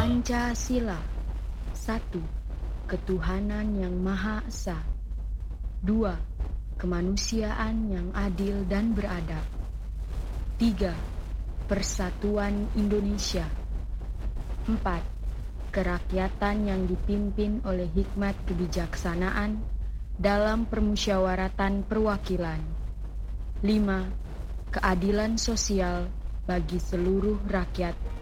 Pancasila. 1. Ketuhanan yang Maha Esa. 2. Kemanusiaan yang adil dan beradab. 3. Persatuan Indonesia. 4. Kerakyatan yang dipimpin oleh hikmat kebijaksanaan dalam permusyawaratan perwakilan. 5. Keadilan sosial bagi seluruh rakyat